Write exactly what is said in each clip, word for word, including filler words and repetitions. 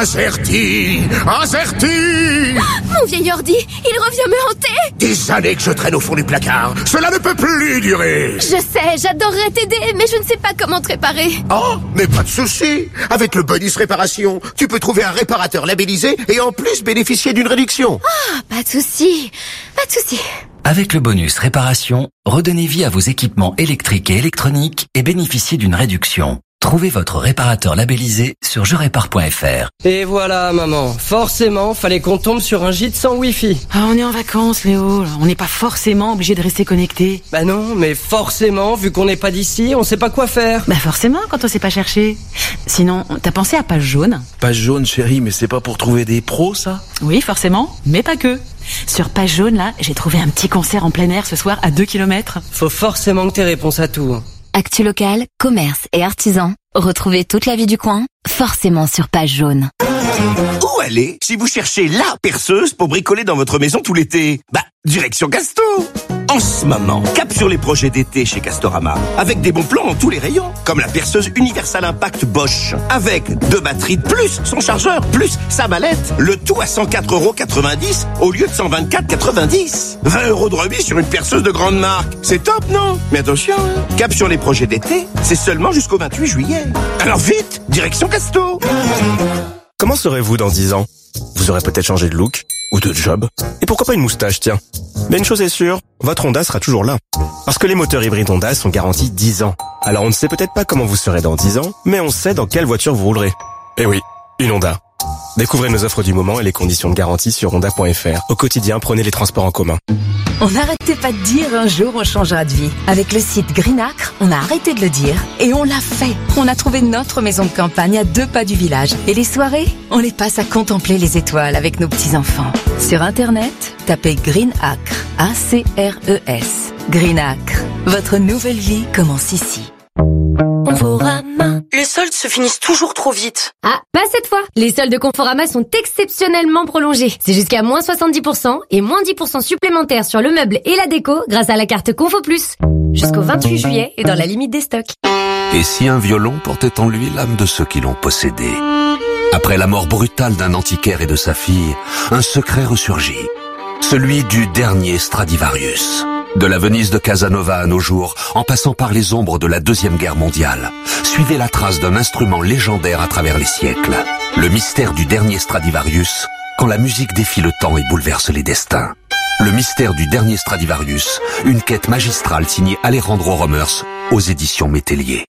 Azerty, Azerty. Mon vieil ordi, il revient me hanter. Des années que je traîne au fond du placard. Cela ne peut plus durer. Je sais, j'adorerais t'aider, mais je ne sais pas comment te réparer. Oh, mais pas de souci. Avec le bonus réparation, tu peux trouver un réparateur labellisé et en plus bénéficier d'une réduction. Ah, pas de souci, pas de souci. Avec le bonus réparation, redonnez vie à vos équipements électriques et électroniques et bénéficiez d'une réduction. Trouvez votre réparateur labellisé sur je répare point f r. Et voilà, maman. Forcément, fallait qu'on tombe sur un gîte sans wifi. Ah, on est en vacances, Léo. On n'est pas forcément obligé de rester connecté. Bah non, mais forcément, vu qu'on n'est pas d'ici, on sait pas quoi faire. Bah forcément, quand on sait pas chercher. Sinon, t'as pensé à Page Jaune? Page Jaune, chérie, mais c'est pas pour trouver des pros, ça? Oui, forcément, mais pas que. Sur Page Jaune, là, j'ai trouvé un petit concert en plein air ce soir à deux kilomètres. Faut forcément que t'aies réponse à tout. Actu local, commerce et artisans. Retrouvez toute la vie du coin, forcément sur Page Jaune. Où aller si vous cherchez la perceuse pour bricoler dans votre maison tout l'été? Bah, direction Casto. En ce moment, cap sur les projets d'été chez Castorama, avec des bons plans dans tous les rayons, comme la perceuse Universal Impact Bosch, avec deux batteries de plus, son chargeur, plus sa mallette, le tout à cent quatre euros quatre-vingt-dix au lieu de cent vingt-quatre euros quatre-vingt-dix. vingt euros de remise sur une perceuse de grande marque. C'est top, non? Mais attention, hein, cap sur les projets d'été, c'est seulement jusqu'au vingt-huit juillet. Alors vite, direction Casto. Comment serez-vous dans dix ans? Vous aurez peut-être changé de look, ou de job. Et pourquoi pas une moustache, tiens? Mais une chose est sûre, votre Honda sera toujours là. Parce que les moteurs hybrides Honda sont garantis dix ans. Alors on ne sait peut-être pas comment vous serez dans dix ans, mais on sait dans quelle voiture vous roulerez. Eh oui, une Honda. Découvrez nos offres du moment et les conditions de garantie sur honda point f r. Au quotidien, prenez les transports en commun. On n'arrêtait pas de dire un jour on changera de vie. Avec le site Greenacre, on a arrêté de le dire et on l'a fait. On a trouvé notre maison de campagne à deux pas du village. Et les soirées, on les passe à contempler les étoiles avec nos petits-enfants. Sur Internet, tapez Greenacre, A C R E S. Greenacre, votre nouvelle vie commence ici. Conforama. Les soldes se finissent toujours trop vite. Ah, pas cette fois. Les soldes de Conforama sont exceptionnellement prolongés. C'est jusqu'à moins soixante-dix pour cent et moins dix pour cent supplémentaires sur le meuble et la déco grâce à la carte Confo Plus. Jusqu'au vingt-huit juillet et dans la limite des stocks. Et si un violon portait en lui l'âme de ceux qui l'ont possédé? Après la mort brutale d'un antiquaire et de sa fille, un secret ressurgit. Celui du dernier Stradivarius. De la Venise de Casanova à nos jours, en passant par les ombres de la Deuxième Guerre mondiale, suivez la trace d'un instrument légendaire à travers les siècles. Le mystère du dernier Stradivarius, quand la musique défie le temps et bouleverse les destins. Le mystère du dernier Stradivarius, une quête magistrale signée Alejandro Romers aux éditions Métellier.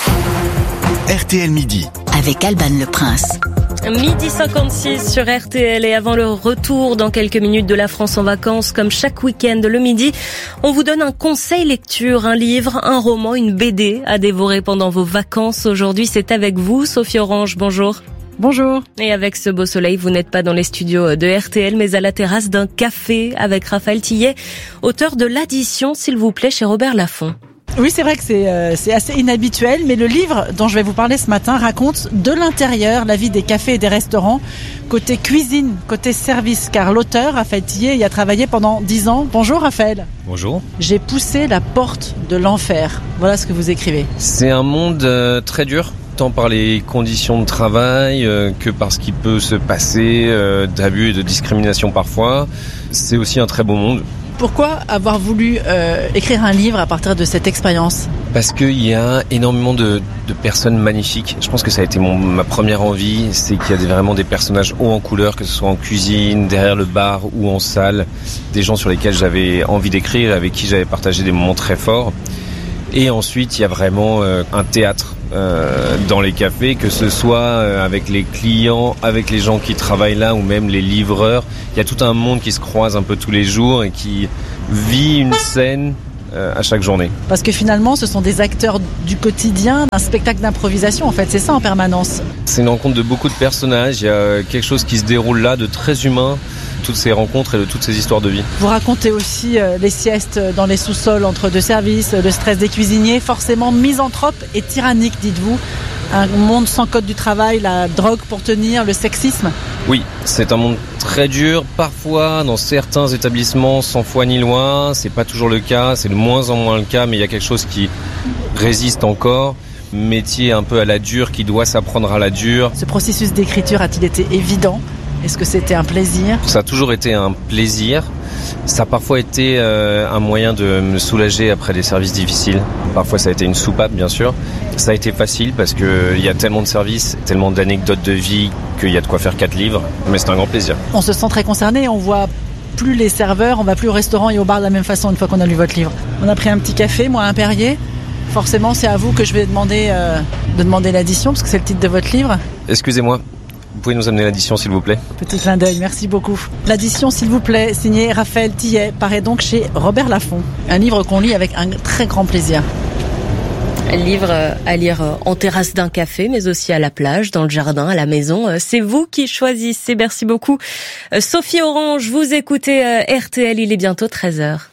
R T L Midi. Avec Alban Le Prince. Midi cinquante-six sur R T L et avant le retour dans quelques minutes de la France en vacances, comme chaque week-end le midi, on vous donne un conseil lecture, un livre, un roman, une B D à dévorer pendant vos vacances. Aujourd'hui, c'est avec vous, Sophie Orange, bonjour. Bonjour. Et avec ce beau soleil, vous n'êtes pas dans les studios de R T L, mais à la terrasse d'un café avec Raphaël Tillet, auteur de L'Addition, s'il vous plaît, chez Robert Laffont. Oui, c'est vrai que c'est, euh, c'est assez inhabituel, mais le livre dont je vais vous parler ce matin raconte de l'intérieur la vie des cafés et des restaurants, côté cuisine, côté service, car l'auteur, Raphaël Tillet, y a travaillé pendant dix ans. Bonjour Raphaël. Bonjour. J'ai poussé la porte de l'enfer. Voilà ce que vous écrivez. C'est un monde euh, très dur, tant par les conditions de travail euh, que par ce qui peut se passer, euh, d'abus et de discrimination parfois. C'est aussi un très beau monde. Pourquoi avoir voulu euh, écrire un livre à partir de cette expérience ? Parce qu'il y a énormément de, de personnes magnifiques. Je pense que ça a été mon, ma première envie, c'est qu'il y a des, vraiment des personnages hauts en couleur, que ce soit en cuisine, derrière le bar ou en salle. Des gens sur lesquels j'avais envie d'écrire, avec qui j'avais partagé des moments très forts. Et ensuite, il y a vraiment euh, un théâtre euh, dans les cafés, que ce soit euh, avec les clients, avec les gens qui travaillent là ou même les livreurs. Il y a tout un monde qui se croise un peu tous les jours et qui vit une scène euh, à chaque journée. Parce que finalement, ce sont des acteurs du quotidien, d'un spectacle d'improvisation, en fait. C'est ça en permanence. C'est une rencontre de beaucoup de personnages. Il y a quelque chose qui se déroule là de très humain. Toutes ces rencontres et de toutes ces histoires de vie. Vous racontez aussi euh, les siestes dans les sous-sols entre deux services, le stress des cuisiniers, forcément misanthrope et tyrannique, dites-vous. Un monde sans code du travail, la drogue pour tenir, le sexisme. Oui, c'est un monde très dur. Parfois, dans certains établissements, sans foi ni loi, c'est pas toujours le cas, c'est de moins en moins le cas, mais il y a quelque chose qui résiste encore. métier un peu à la dure qui doit s'apprendre à la dure. Ce processus d'écriture a-t-il été évident ? Est-ce que c'était un plaisir ? Ça a toujours été un plaisir. Ça a parfois été euh, un moyen de me soulager après des services difficiles. Parfois ça a été une soupape bien sûr. Ça a été facile parce qu'il y a tellement de services, tellement d'anecdotes de vie qu'il y a de quoi faire quatre livres. Mais c'est un grand plaisir. On se sent très concerné, on voit plus les serveurs, on va plus au restaurant et au bar de la même façon une fois qu'on a lu votre livre. On a pris un petit café, moi un Perrier. Forcément c'est à vous que je vais demander, euh, de demander l'addition parce que c'est le titre de votre livre. Excusez-moi. Vous pouvez nous amener l'addition s'il vous plaît ? Petit clin d'œil, merci beaucoup. L'addition s'il vous plaît, signée Raphaël Tillet, paraît donc chez Robert Laffont. Un livre qu'on lit avec un très grand plaisir. Un livre à lire en terrasse d'un café, mais aussi à la plage, dans le jardin, à la maison. C'est vous qui choisissez. Merci beaucoup. Sophie Orange, vous écoutez R T L, il est bientôt treize heures.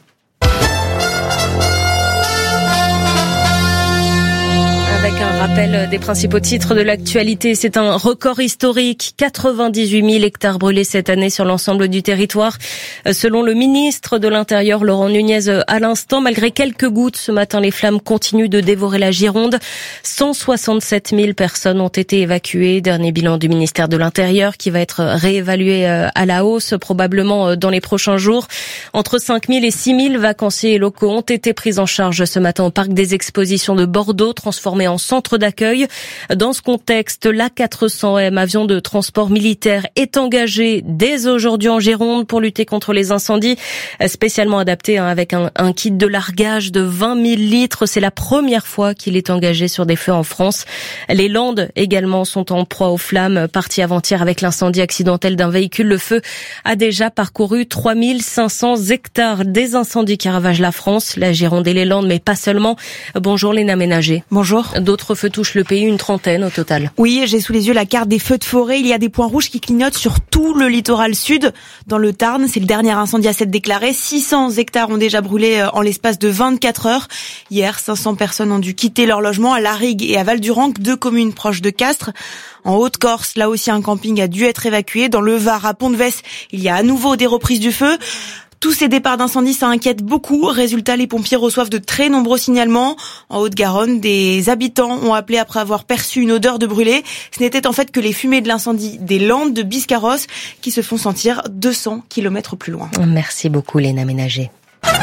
Avec un rappel des principaux titres de l'actualité, c'est un record historique. quatre-vingt-dix-huit mille hectares brûlés cette année sur l'ensemble du territoire. Selon le ministre de l'Intérieur, Laurent Nunez, à l'instant, malgré quelques gouttes, ce matin, les flammes continuent de dévorer la Gironde. cent soixante-sept mille personnes ont été évacuées. Dernier bilan du ministère de l'Intérieur qui va être réévalué à la hausse, probablement dans les prochains jours. Entre cinq mille et six mille vacanciers locaux ont été pris en charge ce matin au parc des expositions de Bordeaux, transformé en centre d'accueil. Dans ce contexte, l'A quatre cents M, avion de transport militaire, est engagé dès aujourd'hui en Gironde pour lutter contre les incendies, spécialement adapté hein, avec un, un kit de largage de vingt mille litres. C'est la première fois qu'il est engagé sur des feux en France. Les Landes également sont en proie aux flammes. Parti avant-hier avec l'incendie accidentel d'un véhicule, le feu a déjà parcouru trois mille cinq cents hectares. Des incendies qui ravagent la France, la Gironde et les Landes, mais pas seulement. Bonjour Léna Ménager. Bonjour. D'autres feux touchent le pays, une trentaine au total. Oui, j'ai sous les yeux la carte des feux de forêt. Il y a des points rouges qui clignotent sur tout le littoral sud. Dans le Tarn, c'est le dernier incendie à s'être déclaré. six cents hectares ont déjà brûlé en l'espace de vingt-quatre heures. Hier, cinq cents personnes ont dû quitter leur logement à Larrigue et à Val-du-Ranc, deux communes proches de Castres. En Haute-Corse, là aussi, un camping a dû être évacué. Dans le Var, à Pont-de-Vesse, il y a à nouveau des reprises du feu. Tous ces départs d'incendie, ça inquiète beaucoup. Résultat, les pompiers reçoivent de très nombreux signalements. En Haute-Garonne, des habitants ont appelé après avoir perçu une odeur de brûlé. Ce n'était en fait que les fumées de l'incendie des Landes de Biscarrosse qui se font sentir deux cents kilomètres plus loin. Merci beaucoup, Léna Ménager.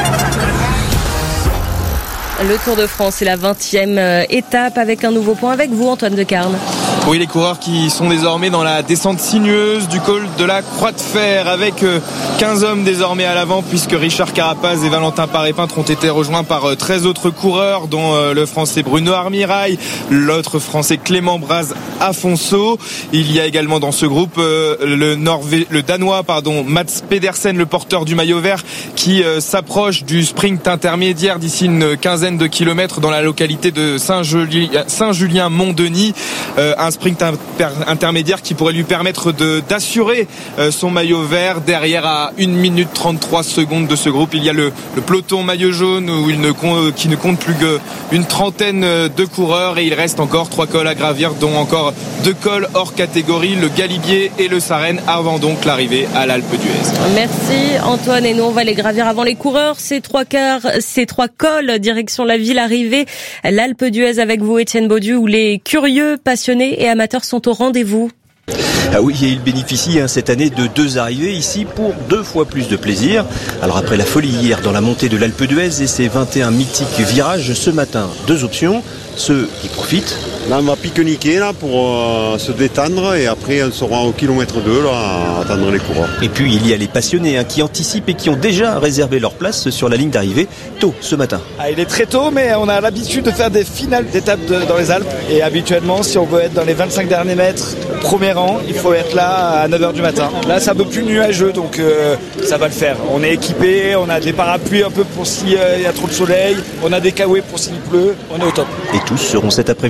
Le Tour de France, c'est la vingtième étape avec un nouveau point avec vous, Antoine Decarne. Oui, les coureurs qui sont désormais dans la descente sinueuse du col de la Croix de Fer avec quinze hommes désormais à l'avant puisque Richard Carapaz et Valentin Paré-Peintre ont été rejoints par treize autres coureurs dont le français Bruno Armirail, l'autre français Clément Braz Afonso. Il y a également dans ce groupe le, Norvé... le Danois pardon, Mats Pedersen, le porteur du maillot vert qui s'approche du sprint intermédiaire d'ici une quinzaine de kilomètres dans la localité de Saint-Julien, Saint-Julien-Mont-Denis. Euh, un sprint inter- intermédiaire qui pourrait lui permettre de, d'assurer euh, son maillot vert. Derrière, à une minute trente-trois secondes de ce groupe, il y a le, le peloton maillot jaune où il ne compte, qui ne compte plus qu'une trentaine de coureurs et il reste encore trois cols à gravir, dont encore deux cols hors catégorie, le Galibier et le Sarenne, avant donc l'arrivée à l'Alpe d'Huez. Merci Antoine, et nous on va les gravir avant les coureurs. Ces trois quarts, ces trois cols, direction la ville arrivée, l'Alpe d'Huez avec vous Étienne Baudu, où les curieux, passionnés et amateurs sont au rendez-vous. Ah oui, et il bénéficie hein, cette année de deux arrivées ici pour deux fois plus de plaisir. Alors après la folie hier dans la montée de l'Alpe d'Huez et ses vingt et un mythiques virages, ce matin, deux options. Ceux qui profitent. Là, on va pique-niquer là, pour euh, se détendre et après on sera au kilomètre deux là, à attendre les coureurs. Et puis il y a les passionnés hein, qui anticipent et qui ont déjà réservé leur place sur la ligne d'arrivée tôt ce matin. Ah, il est très tôt, mais on a l'habitude de faire des finales d'étapes de, dans les Alpes. Et habituellement, si on veut être dans les vingt-cinq derniers mètres, au premier rang, il faut être là à neuf heures du matin. Là, c'est un peu plus nuageux, donc euh, ça va le faire. On est équipé, on a des parapluies un peu pour s'il euh, y a trop de soleil, on a des caouets pour s'il pleut, on est au top. Et tous seront cet après-midi à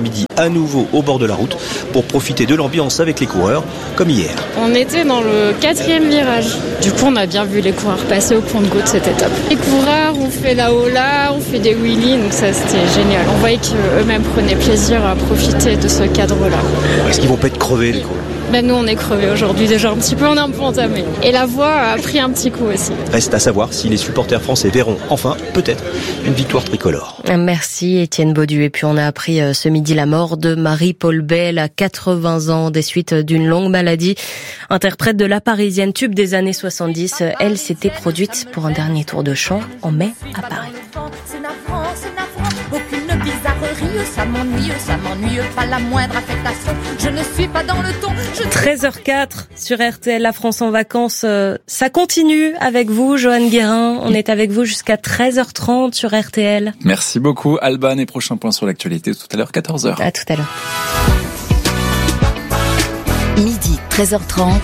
à nouveau au bord de la route pour profiter de l'ambiance avec les coureurs, comme hier. On était dans le quatrième virage. Du coup, on a bien vu les coureurs passer au compte-gouttes, c'était top. Les coureurs ont fait la hola, on fait des wheelies, donc ça c'était génial. On voyait qu'eux-mêmes prenaient plaisir à profiter de ce cadre-là. Est-ce qu'ils vont pas être crevés les coureurs? Ben nous on est crevés aujourd'hui déjà un petit peu, on est un peu entamés. Et la voix a pris un petit coup aussi. Reste à savoir si les supporters français verront enfin, peut-être, une victoire tricolore. Merci Étienne Baudu. Et puis on a appris ce midi la mort de Marie-Paul Bell à quatre-vingts ans des suites d'une longue maladie. Interprète de La Parisienne, tube des années soixante-dix, elle s'était produite pour un dernier tour de chant en mai à Paris. Aucune bizarrerie, ça m'ennuie, ça m'ennuie, pas la moindre affectation, je ne suis pas dans le ton. Je... treize heures quatre sur R T L, la France en vacances, euh, ça continue avec vous, Johan Guérin. On est avec vous jusqu'à treize heures trente sur R T L. Merci beaucoup, Alban. Et prochain point sur l'actualité tout à l'heure, quatorze heures. À tout à l'heure. Midi, treize heures trente.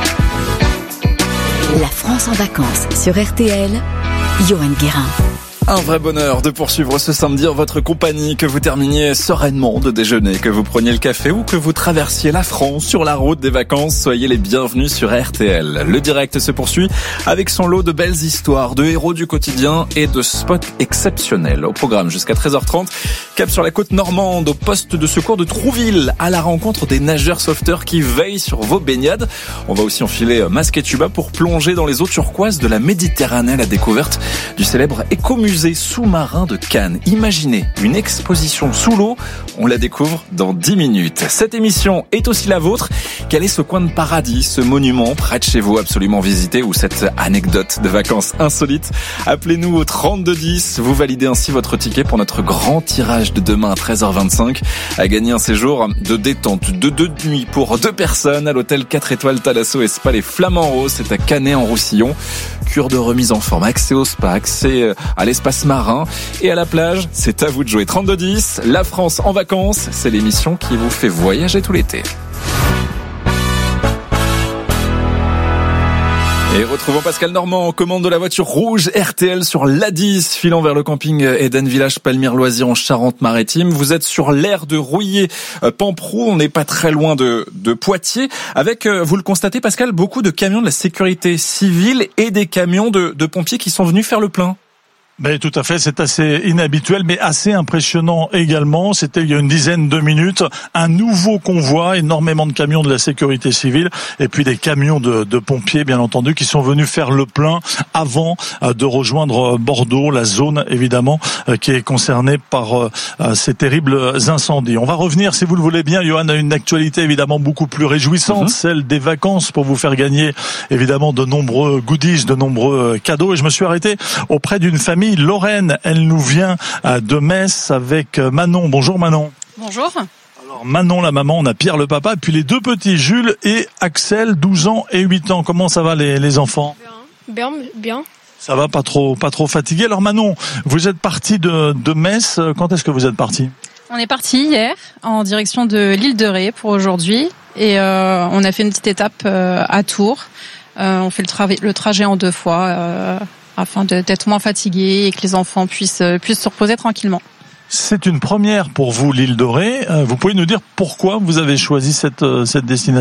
La France en vacances sur R T L. Johan Guérin. Un vrai bonheur de poursuivre ce samedi en votre compagnie, que vous terminiez sereinement de déjeuner, que vous preniez le café ou que vous traversiez la France sur la route des vacances. Soyez les bienvenus sur R T L. Le direct se poursuit avec son lot de belles histoires, de héros du quotidien et de spots exceptionnels. Au programme jusqu'à treize heures trente, cap sur la côte normande, au poste de secours de Trouville, à la rencontre des nageurs sauveteurs qui veillent sur vos baignades. On va aussi enfiler masque et tuba pour plonger dans les eaux turquoises de la Méditerranée à la découverte du célèbre écomusée sous-marin de Cannes. Imaginez une exposition sous l'eau, on la découvre dans dix minutes. Cette émission est aussi la vôtre. Quel est ce coin de paradis, ce monument près de chez vous absolument visité, ou cette anecdote de vacances insolite? Appelez-nous au trente-deux dix, vous validez ainsi votre ticket pour notre grand tirage de demain à treize heures vingt-cinq, à gagner un séjour de détente de deux nuits pour deux personnes à l'hôtel quatre étoiles Thalasso et Spa Les Flamands Roses, c'est à Canet-en-Roussillon. Cure de remise en forme, accès au spa, accès à l'espace marin et à la plage, c'est à vous de jouer. Trente-deux dix, la France en vacances, c'est l'émission qui vous fait voyager tout l'été. Et retrouvons Pascal Normand en commande de la voiture rouge R T L sur l'A dix, filant vers le camping Eden Village Palmyre Loisirs en Charente-Maritime. Vous êtes sur l'aire de Rouillé-Pamproux, on n'est pas très loin de, de Poitiers, avec, vous le constatez Pascal, beaucoup de camions de la sécurité civile et des camions de, de pompiers qui sont venus faire le plein. Ben, tout à fait, c'est assez inhabituel, mais assez impressionnant également. C'était il y a une dizaine de minutes, un nouveau convoi, énormément de camions de la sécurité civile, et puis des camions de, de pompiers, bien entendu, qui sont venus faire le plein avant de rejoindre Bordeaux, la zone, évidemment, qui est concernée par ces terribles incendies. On va revenir, si vous le voulez bien, Johan, à une actualité évidemment beaucoup plus réjouissante, mm-hmm. celle des vacances, pour vous faire gagner, évidemment, de nombreux goodies, de nombreux cadeaux. Et je me suis arrêté auprès d'une famille Lorraine, elle nous vient de Metz avec Manon. Bonjour Manon. Bonjour. Alors Manon la maman, on a Pierre le papa, puis les deux petits Jules et Axel, douze ans et huit ans. Comment ça va les, les enfants? Bien, bien. Ça va, pas trop, pas trop fatigué. Alors Manon, vous êtes parti de, de Metz. Quand est-ce que vous êtes parti? On est parti hier en direction de l'île de Ré pour aujourd'hui et euh, on a fait une petite étape euh, à Tours. Euh, on fait le, tra- le trajet en deux fois. Euh, afin de, d'être moins fatigué et que les enfants puissent, puissent se reposer tranquillement. C'est une première pour vous, l'île de Ré. Vous pouvez nous dire pourquoi vous avez choisi cette, cette destination ?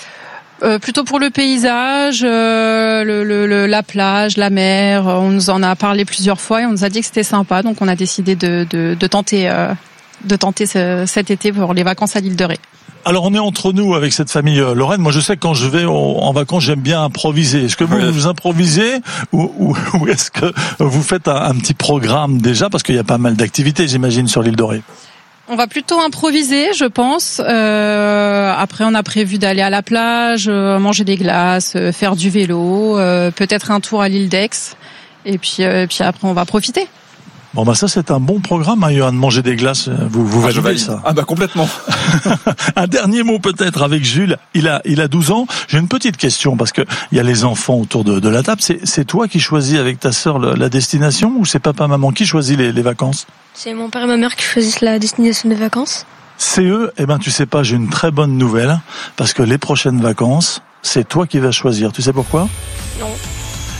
Euh, plutôt pour le paysage, euh, le, le, le, la plage, la mer. On nous en a parlé plusieurs fois et on nous a dit que c'était sympa, donc on a décidé de, de, de tenter, euh, de tenter ce, cet été pour les vacances à l'île de Ré. Alors on est entre nous avec cette famille Lorraine. Moi je sais que quand je vais en vacances j'aime bien improviser. Est-ce que vous, oui. vous improvisez ou, ou, ou est-ce que vous faites un, un petit programme déjà, parce qu'il y a pas mal d'activités j'imagine sur l'île de Ré? On va plutôt improviser, je pense. Euh, après, on a prévu d'aller à la plage, euh, manger des glaces, euh, faire du vélo, euh, peut-être un tour à l'île d'Aix. Et puis, euh, puis après, on va profiter. Bon bah ça c'est un bon programme, hein, Johan, manger des glaces. Vous vous ah, validez ça? Ah bah complètement. Un dernier mot peut-être avec Jules. Il a il a douze ans. J'ai une petite question parce que il y a les enfants autour de, de la table. C'est c'est toi qui choisis avec ta sœur le, la destination ou c'est papa maman qui choisit les, les vacances? C'est mon père et ma mère qui choisissent la destination des vacances. C'est eux. Eh ben tu sais pas, j'ai une très bonne nouvelle parce que les prochaines vacances, c'est toi qui vas choisir. Tu sais pourquoi? Non.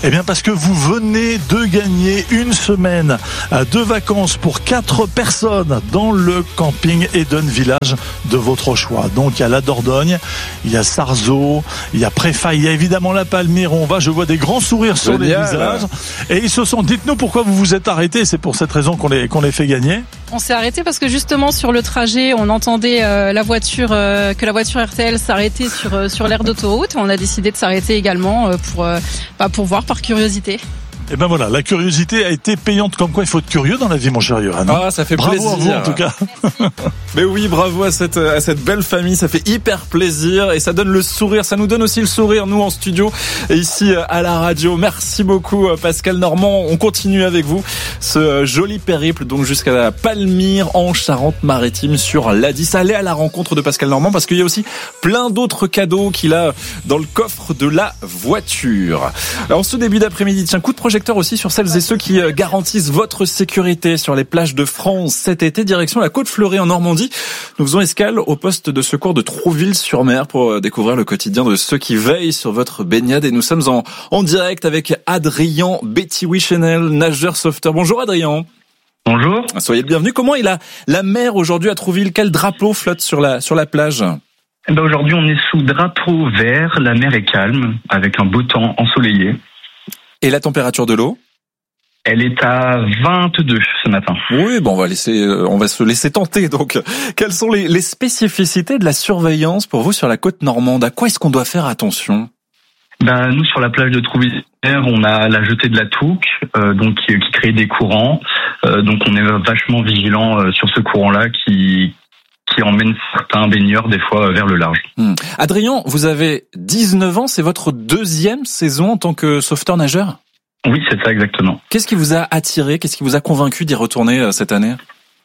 Eh bien parce que vous venez de gagner une semaine de vacances pour quatre personnes dans le camping Eden Village de votre choix. Donc il y a la Dordogne, il y a Sarzeau, il y a Préfaille, il y a évidemment la Palmyre où on va. Je vois des grands sourires sur les visages. Et ils se sont, dites-nous pourquoi vous vous êtes arrêtés. C'est pour cette raison qu'on les, qu'on les fait gagner. On s'est arrêté parce que justement sur le trajet, on entendait euh, la voiture, euh, que la voiture R T L s'arrêtait sur euh, sur l'aire d'autoroute. On a décidé de s'arrêter également euh, pour euh, bah, pour voir par curiosité. Et ben voilà, la curiosité a été payante. Comme quoi, il faut être curieux dans la vie, mon cher Yohann. Ah, ça fait bravo plaisir. Bravo à vous, en tout cas. Mais oui, bravo à cette, à cette belle famille. Ça fait hyper plaisir et ça donne le sourire. Ça nous donne aussi le sourire, nous, en studio et ici à la radio. Merci beaucoup, Pascal Normand. On continue avec vous ce joli périple, donc jusqu'à la Palmyre, en Charente-Maritime, sur l'A dix. Allez à la rencontre de Pascal Normand parce qu'il y a aussi plein d'autres cadeaux qu'il a dans le coffre de la voiture. Alors, ce début d'après-midi, tiens, coup de projecteur aussi sur celles et ceux qui garantissent votre sécurité sur les plages de France cet été, direction la Côte-Fleurie en Normandie. Nous faisons escale au poste de secours de Trouville-sur-Mer pour découvrir le quotidien de ceux qui veillent sur votre baignade. Et nous sommes en, en direct avec Adrien Betty-Wichenel, nageur sauveteur. Bonjour Adrien. Bonjour. Soyez le bienvenu. Comment est la, la mer aujourd'hui à Trouville? Quel drapeau flotte sur la, sur la plage? Eh ben aujourd'hui, on est sous drapeau vert. La mer est calme avec un beau temps ensoleillé. Et la température de l'eau? Elle est à vingt-deux ce matin. Oui, bon, on va laisser, on va se laisser tenter. Donc, quelles sont les, les spécificités de la surveillance pour vous sur la côte normande? À quoi est-ce qu'on doit faire attention? Ben, nous, sur la plage de Trouville, on a la jetée de la Touque, euh, donc qui, qui crée des courants. Euh, donc, on est vachement vigilant euh, sur ce courant-là qui qui emmène certains baigneurs des fois vers le large. Hum. Adrien, vous avez dix-neuf ans, c'est votre deuxième saison en tant que sauveteur nageur? Oui, c'est ça exactement. Qu'est-ce qui vous a attiré, qu'est-ce qui vous a convaincu d'y retourner cette année?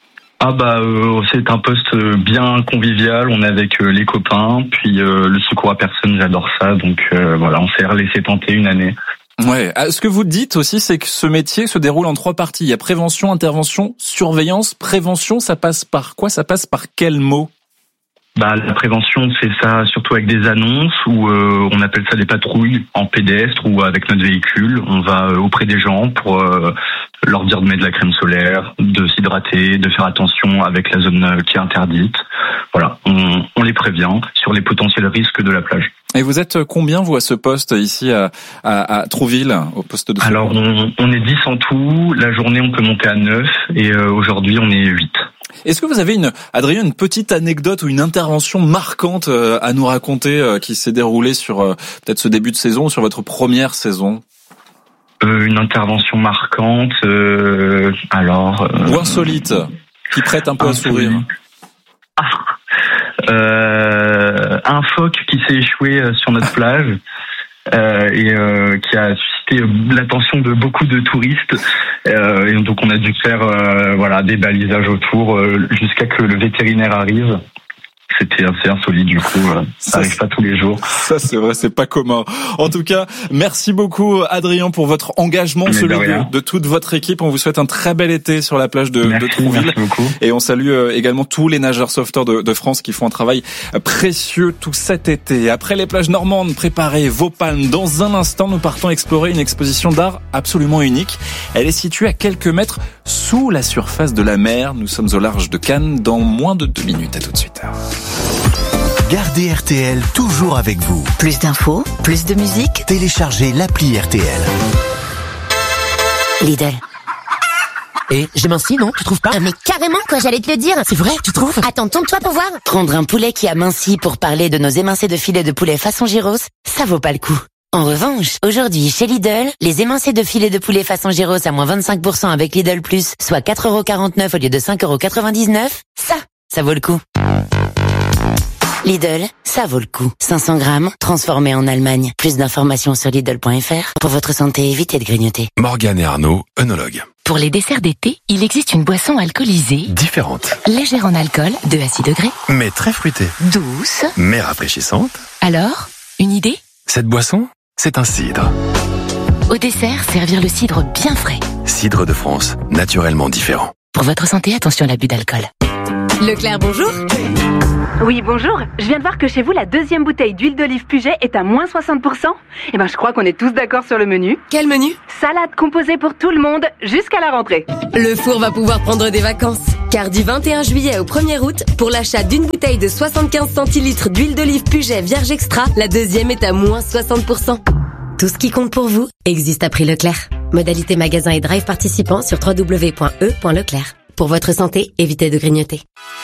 Ah bah euh, c'est un poste bien convivial, on est avec euh, les copains, puis euh, le secours à personne, j'adore ça, donc euh, voilà, on s'est laissé tenter une année. Ouais. Ce que vous dites aussi, c'est que ce métier se déroule en trois parties. Il y a prévention, intervention, surveillance. Prévention, ça passe par quoi? Ça passe par quel mot? Bah, la prévention, c'est ça, surtout avec des annonces où euh, on appelle ça des patrouilles en pédestre ou avec notre véhicule. On va euh, auprès des gens pour euh, leur dire de mettre de la crème solaire, de s'hydrater, de faire attention avec la zone qui est interdite. Voilà, on, on les prévient sur les potentiels risques de la plage. Et vous êtes combien, vous, à ce poste ici à, à, à Trouville, au poste de... Alors, on, on est dix en tout. La journée, on peut monter à neuf et euh, aujourd'hui, on est huit. Est-ce que vous avez, une, Adrien, une petite anecdote ou une intervention marquante euh, à nous raconter euh, qui s'est déroulée sur euh, peut-être ce début de saison ou sur votre première saison? euh, Une intervention marquante, euh, alors... Euh, ou insolite, qui prête un peu insolite. À sourire. Ah. Euh, un phoque qui s'est échoué sur notre plage euh, et euh, qui a suscité l'attention de beaucoup de touristes euh, et donc on a dû faire euh, voilà des balisages autour euh, jusqu'à que le vétérinaire arrive. C'était assez insolite du coup, euh, ça n'arrive pas tous les jours. Ça c'est vrai, c'est pas commun. En tout cas, merci beaucoup Adrien pour votre engagement, mais celui de, de, de toute votre équipe. On vous souhaite un très bel été sur la plage de, merci, de Trouville. Et on salue également tous les nageurs sauveteurs de, de France qui font un travail précieux tout cet été. Après les plages normandes, préparez vos palmes. Dans un instant, nous partons explorer une exposition d'art absolument unique. Elle est située à quelques mètres sous la surface de la mer. Nous sommes au large de Cannes dans moins de deux minutes. À tout de suite. Gardez R T L toujours avec vous. Plus d'infos, plus de musique. Téléchargez l'appli R T L. Lidl. Et j'ai minci, non? Tu trouves pas? ah, Mais carrément, quoi, j'allais te le dire. C'est vrai, tu trouves? Attends, tourne-toi pour voir. Prendre un poulet qui a minci pour parler de nos émincés de filet de poulet façon gyros, ça vaut pas le coup. En revanche, aujourd'hui, chez Lidl, les émincés de filet de poulet façon gyros à moins vingt-cinq pour cent avec Lidl Plus, soit quatre euros quarante-neuf au lieu de cinq euros quatre-vingt-dix-neuf, ça, ça vaut le coup. Lidl, ça vaut le coup. cinq cents grammes, transformé en Allemagne. Plus d'informations sur Lidl point F R. Pour votre santé, évitez de grignoter. Morgane et Arnaud, œnologues. Pour les desserts d'été, il existe une boisson alcoolisée. Différente. Légère en alcool, deux à six degrés. Mais très fruitée. Douce. Mais rafraîchissante. Alors, une idée? Cette boisson, c'est un cidre. Au dessert, servir le cidre bien frais. Cidre de France, naturellement différent. Pour votre santé, attention à l'abus d'alcool. Leclerc, bonjour. Oui, bonjour. Je viens de voir que chez vous, la deuxième bouteille d'huile d'olive Puget est à moins soixante pour cent. Eh ben, je crois qu'on est tous d'accord sur le menu. Quel menu? Salade composée pour tout le monde jusqu'à la rentrée. Le four va pouvoir prendre des vacances. Car du vingt et un juillet au premier août, pour l'achat d'une bouteille de soixante-quinze centilitres d'huile d'olive Puget Vierge Extra, la deuxième est à moins soixante pour cent. Tout ce qui compte pour vous existe à prix Leclerc. Modalité magasin et drive participants sur w w w point e point leclerc. Pour votre santé, évitez de grignoter.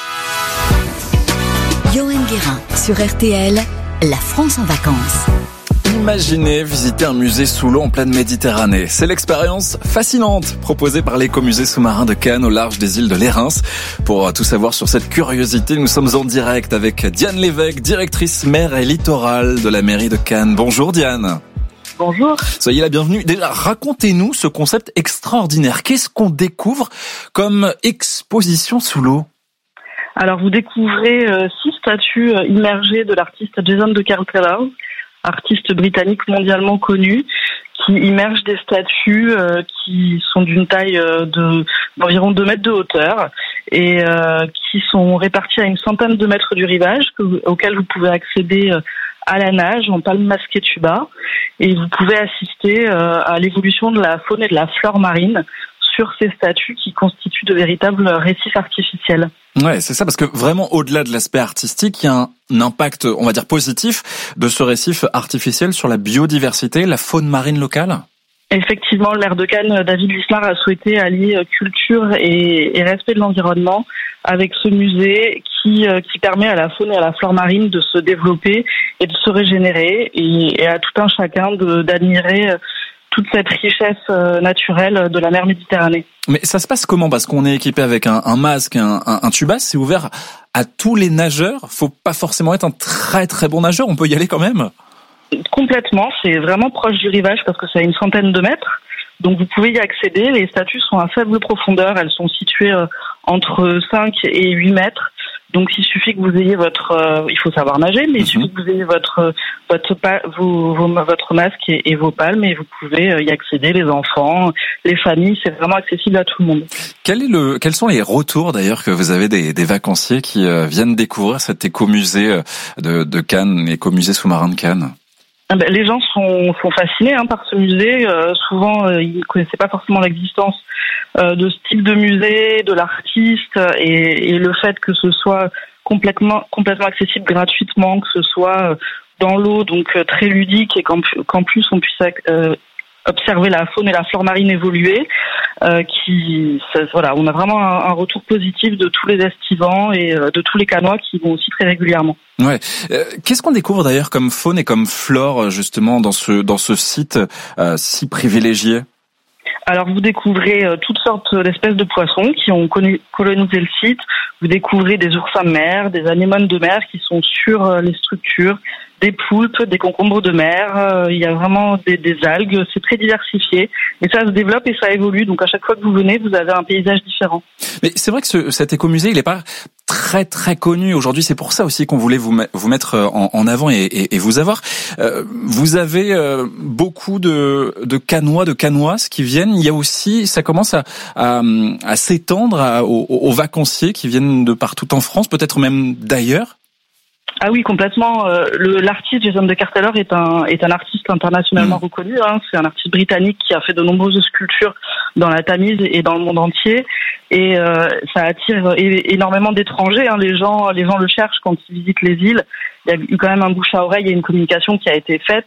Johan Guérin sur R T L, la France en vacances. Imaginez visiter un musée sous l'eau en pleine Méditerranée. C'est l'expérience fascinante proposée par l'écomusée sous-marin de Cannes au large des îles de l'Érins. Pour tout savoir sur cette curiosité, nous sommes en direct avec Diane Lévesque, directrice mer et littoral de la mairie de Cannes. Bonjour Diane. Bonjour. Soyez la bienvenue. Déjà, racontez-nous ce concept extraordinaire. Qu'est-ce qu'on découvre comme exposition sous l'eau ? Alors, vous découvrez euh, six statues euh, immergées de l'artiste Jason de Carteller, artiste britannique mondialement connu, qui immerge des statues euh, qui sont d'une taille euh, de d'environ deux mètres de hauteur et euh, qui sont réparties à une centaine de mètres du rivage, que, auquel vous pouvez accéder euh, à la nage en palme masquée tuba, et vous pouvez assister euh, à l'évolution de la faune et de la flore marine sur ces statues qui constituent de véritables récifs artificiels. Ouais, c'est ça, parce que vraiment, au-delà de l'aspect artistique, il y a un, un impact, on va dire, positif de ce récif artificiel sur la biodiversité, la faune marine locale. Effectivement, l'aire de Cannes, David Lisnard a souhaité allier culture et, et respect de l'environnement avec ce musée qui, qui permet à la faune et à la flore marine de se développer et de se régénérer, et, et à tout un chacun de, d'admirer toute cette richesse naturelle de la mer Méditerranée. Mais ça se passe comment ? Parce qu'on est équipé avec un, un masque, un, un, un tuba, c'est ouvert à tous les nageurs. Faut pas forcément être un très très bon nageur, on peut y aller quand même ? Complètement, c'est vraiment proche du rivage parce que c'est à une centaine de mètres. Donc vous pouvez y accéder. Les statues sont à faible profondeur, elles sont situées entre cinq et huit mètres. Donc il suffit que vous ayez votre, euh, il faut savoir nager, mais il suffit que vous ayez votre votre vos, vos, votre masque et, et vos palmes, et vous pouvez y accéder, les enfants, les familles, c'est vraiment accessible à tout le monde. Quel est le, quels sont les retours d'ailleurs que vous avez des, des vacanciers qui euh, viennent découvrir cet écomusée de, de Cannes, l'écomusée sous-marin de Cannes ? Les gens sont, sont fascinés hein, par ce musée. Euh, souvent, euh, ils ne connaissaient pas forcément l'existence euh, de ce type de musée, de l'artiste, et, et le fait que ce soit complètement, complètement accessible gratuitement, que ce soit dans l'eau, donc euh, très ludique, et qu'en, qu'en plus on puisse euh, observer la faune et la flore marine évoluer. Euh, qui, ça, voilà, on a vraiment un, un retour positif de tous les estivants et euh, de tous les canois qui vont aussi très régulièrement. Ouais. Euh, qu'est-ce qu'on découvre d'ailleurs comme faune et comme flore justement dans ce dans ce site euh, si privilégié ? Alors vous découvrez euh, toutes sortes d'espèces de poissons qui ont connu, colonisé le site. Vous découvrez des oursins de mer, des anémones de mer qui sont sur euh, les structures, des poulpes, des concombres de mer. Euh, il y a vraiment des, des algues. C'est très diversifié et ça se développe et ça évolue. Donc à chaque fois que vous venez, vous avez un paysage différent. Mais c'est vrai que ce, cet écomusée, il n'est pas très très connu aujourd'hui. C'est pour ça aussi qu'on voulait vous, vous mettre en, en avant et, et, et vous avoir. Euh, vous avez euh, beaucoup de, de canois, de canoises qui viennent. Il y a aussi, ça commence à, à, à s'étendre à, aux, aux vacanciers qui viennent de partout en France, peut-être même d'ailleurs. Ah oui, complètement. Euh, le, l'artiste Jason de Carteller est un est un artiste internationalement mmh. reconnu. Hein. C'est un artiste britannique qui a fait de nombreuses sculptures dans la Tamise et dans le monde entier. Et euh, ça attire é- énormément d'étrangers. Hein. Les gens les gens le cherchent quand ils visitent les îles. Il y a eu quand même un bouche à oreille et une communication qui a été faite.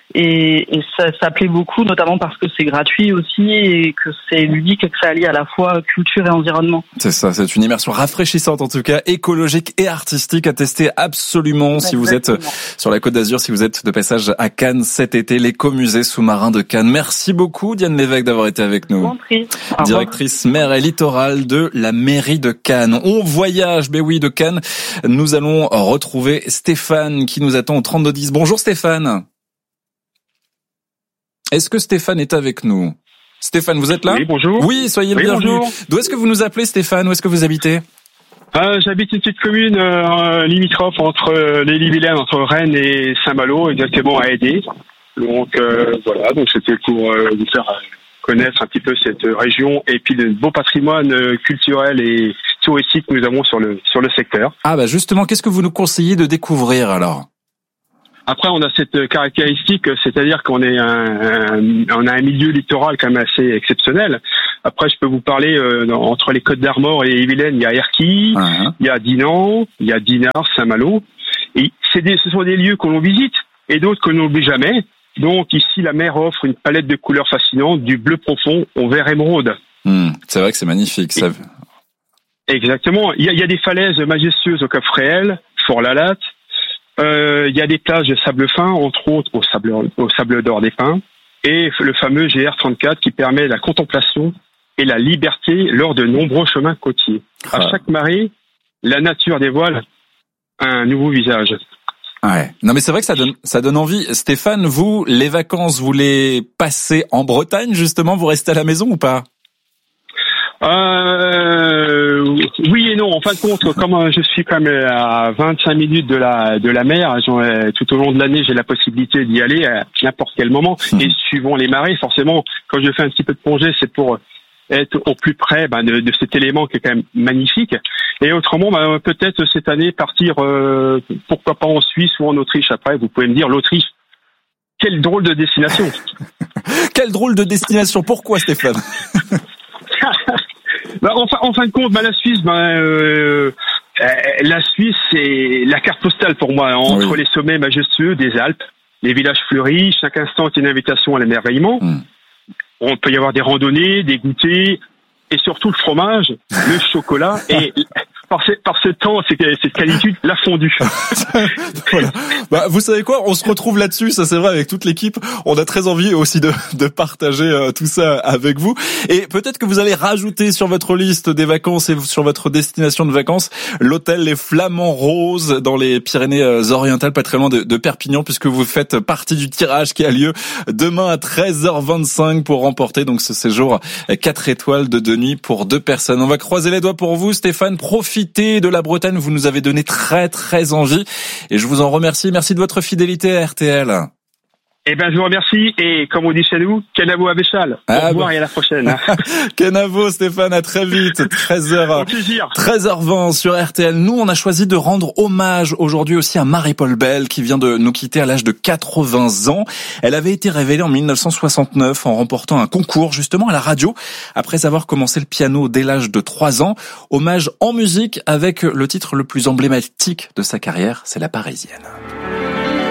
Et, et ça, ça plaît beaucoup, notamment parce que c'est gratuit aussi et que c'est ludique et que ça allie à la fois culture et environnement. C'est ça, c'est une immersion rafraîchissante en tout cas, écologique et artistique à tester absolument. Exactement. Si vous êtes sur la Côte d'Azur, si vous êtes de passage à Cannes cet été, l'écomusée sous-marin de Cannes. Merci beaucoup Diane Lévesque d'avoir été avec nous. Compris. Directrice mer et littoral de la mairie de Cannes. On voyage, ben oui, de Cannes. Nous allons retrouver Stéphane qui nous attend au trente-deux dix. Bonjour Stéphane. Est-ce que Stéphane est avec nous ? Stéphane, vous êtes là ? Oui, bonjour. Oui, soyez le oui, bienvenu. Bonjour. D'où est-ce que vous nous appelez Stéphane ? Où est-ce que vous habitez ? euh, J'habite une petite commune euh, limitrophe entre euh, les Ille-et-Vilaine, entre Rennes et Saint-Malo, exactement à Aidé. Donc euh, voilà, donc c'était pour euh, vous faire connaître un petit peu cette région et puis le beau patrimoine culturel et touristique que nous avons sur le sur le secteur. Ah bah justement, qu'est-ce que vous nous conseillez de découvrir alors ? Après, on a cette caractéristique, c'est-à-dire qu'on est un, un on a un milieu littoral quand même assez exceptionnel. Après, je peux vous parler euh, entre les Côtes d'Armor et Ille-et-Vilaine, il y a Erquy, uh-huh. il y a Dinan, il y a Dinard, Saint-Malo. Et c'est des, ce sont des lieux que l'on visite et d'autres que l'on n'oublie jamais. Donc ici, la mer offre une palette de couleurs fascinantes, du bleu profond au vert émeraude. Mmh, c'est vrai que c'est magnifique. Ça... Exactement. Il y a, il y a des falaises majestueuses au Cap Fréhel, Fort-la-Latte. Euh, il y a des plages de sable fin, entre autres au sable, au sable d'or des Pins, et le fameux G R trente-quatre qui permet la contemplation et la liberté lors de nombreux chemins côtiers. Ah. À chaque marée, la nature dévoile un nouveau visage. Ouais. Non mais c'est vrai que ça donne ça donne envie. Stéphane, vous, les vacances, vous les passez en Bretagne justement, vous restez à la maison ou pas ? Euh, oui et non. En fin de compte, comme je suis quand même à vingt-cinq minutes de la de la mer, tout au long de l'année, j'ai la possibilité d'y aller à n'importe quel moment. Mmh. Et suivant les marées, forcément, quand je fais un petit peu de plongée, c'est pour être au plus près ben, de, de cet élément qui est quand même magnifique. Et autrement, ben, peut-être cette année partir, euh, pourquoi pas en Suisse ou en Autriche. Après, vous pouvez me dire l'Autriche. Quelle drôle de destination. Quelle drôle de destination. Pourquoi, Stéphane? Ben, en, fin, en fin de compte, ben, la Suisse, ben, euh, la Suisse, c'est la carte postale pour moi, entre oui. les sommets majestueux des Alpes, les villages fleuris, chaque instant est une invitation à l'émerveillement. Mm. On peut y avoir des randonnées, des goûters, et surtout le fromage, le chocolat, et par ce, par ce temps, c'est cette qualité, la fondue. Voilà. Bah, vous savez quoi, on se retrouve là-dessus, ça c'est vrai, avec toute l'équipe. On a très envie aussi de, de partager euh, tout ça avec vous. Et peut-être que vous allez rajouter sur votre liste des vacances et sur votre destination de vacances l'hôtel Les Flamands Roses dans les Pyrénées-Orientales, pas très loin de, de Perpignan, puisque vous faites partie du tirage qui a lieu demain à treize heures vingt-cinq pour remporter donc ce séjour quatre étoiles de deux nuits pour deux personnes. On va croiser les doigts pour vous, Stéphane. Profitez de la Bretagne, vous nous avez donné très très envie et je vous en remercie. Merci de votre fidélité à R T L. Eh ben, je vous remercie et comme on dit chez nous, Kenavo à Béchal. Au ah revoir bah. et à la prochaine. Kenavo, Stéphane, à très vite. treize heures, treize heures vingt sur R T L. Nous, on a choisi de rendre hommage aujourd'hui aussi à Marie-Paul Bell qui vient de nous quitter à l'âge de quatre-vingts ans. Elle avait été révélée en mille neuf cent soixante-neuf en remportant un concours justement à la radio après avoir commencé le piano dès l'âge de trois ans. Hommage en musique avec le titre le plus emblématique de sa carrière, c'est La Parisienne.